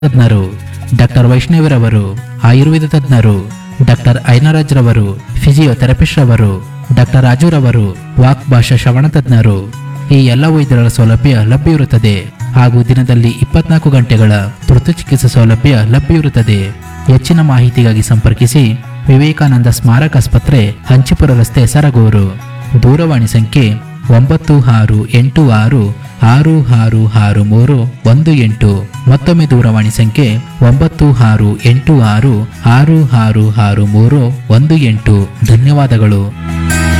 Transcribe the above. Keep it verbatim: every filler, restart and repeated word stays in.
ತಜ್ಞರು, ಡಾಕ್ಟರ್ ವೈಷ್ಣವಿರವರು ಆಯುರ್ವೇದ ತಜ್ಞರು, ಡಾಕ್ಟರ್ ಐನರಾಜ್ ರವರು ಫಿಸಿಯೋಥೆರಪಿಸ್ಟ್ ರವರು, ಡಾಕ್ಟರ್ ರಾಜುರವರು ವಾಕ್ ಭಾಷಾ ಶ್ರವಣ ತಜ್ಞರು. ಈ ಎಲ್ಲ ವೈದ್ಯರ ಸೌಲಭ್ಯ ಲಭ್ಯವಿರುತ್ತದೆ ಹಾಗೂ ದಿನದಲ್ಲಿ ಇಪ್ಪತ್ನಾಲ್ಕು ಗಂಟೆಗಳ ತುರ್ತು ಚಿಕಿತ್ಸಾ ಸೌಲಭ್ಯ ಲಭ್ಯವಿರುತ್ತದೆ. ಹೆಚ್ಚಿನ ಮಾಹಿತಿಗಾಗಿ ಸಂಪರ್ಕಿಸಿ ವಿವೇಕಾನಂದ ಸ್ಮಾರಕ ಆಸ್ಪತ್ರೆ, ಹಂಚಿಪುರ ರಸ್ತೆ, ಸರಗೂರು. ದೂರವಾಣಿ ಸಂಖ್ಯೆ ಒಂಬತ್ತು ಆರು ಎಂಟು ಆರು ಆರು ಆರು ಆರು ಮೂರು ಒಂದು ಎಂಟು. ಮತ್ತೊಮ್ಮೆ ದೂರವಾಣಿ ಸಂಖ್ಯೆ ಒಂಬತ್ತು ಆರು ಎಂಟು ಆರು ಆರು ಆರು ಆರು ಮೂರು ಒಂದು ಎಂಟು. ಧನ್ಯವಾದಗಳು.